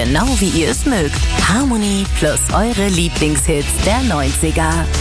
genau wie ihr es mögt. Harmony plus eure Lieblingshits der 90er.